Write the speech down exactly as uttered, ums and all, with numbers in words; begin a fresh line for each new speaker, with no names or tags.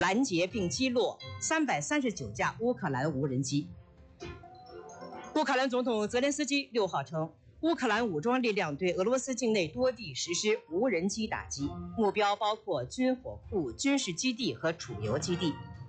拦截并击落三百三十九架乌克兰无人机。乌克兰总统泽连斯基六号称，乌克兰武装力量对俄罗斯境内多地实施无人机打击，目标包括军火库、军事基地和储油基地。